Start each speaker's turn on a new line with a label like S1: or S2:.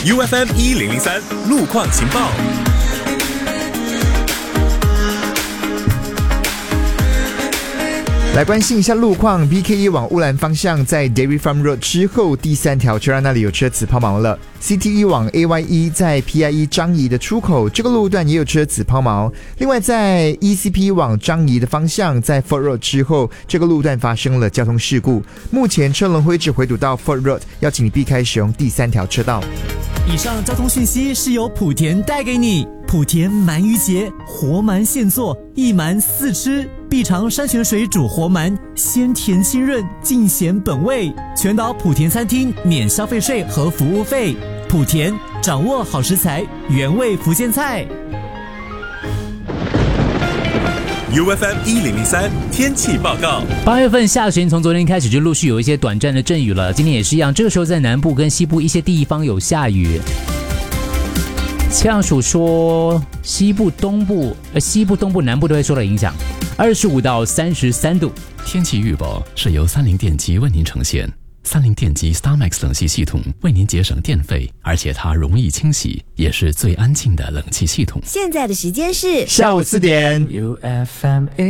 S1: UFM 1003路况情报。
S2: 来关心一下路况 ，BK1 往乌兰方向在 Dairy Farm Road 之后第3条车让那里有车子抛锚了。CT1 往 AY1 在 PIE 张仪的出口，这个路段也有车子抛锚。另外在 ECP 往张仪的方向，在 Fort Road 之后，这个路段发生了交通事故，目前车龙灰只回堵到 Fort Road， 要请你避开使用第3条车道。
S3: 以上交通讯息是由莆田带给你。莆田鳗鱼节，活鳗现做，一鳗4吃，必尝山泉水煮活鳗，鲜甜清润，尽显本味。全岛莆田餐厅免消费税和服务费。莆田掌握好食材，原味福建菜。
S1: UFM 1003天气报告
S4: ，8月份下旬从昨天开始就陆续有一些短暂的阵雨了，今天也是一样，这个时候在南部跟西部一些地方有下雨。气象署说，西部东部、南部都会受到影响，25到33度。
S5: 天气预报是由三菱电机为您呈现。三菱电机 StarMax 冷气系统为您节省电费，而且它容易清洗，也是最安静的冷气系统。
S6: 现在的时间是
S2: 下午4点。
S7: UFM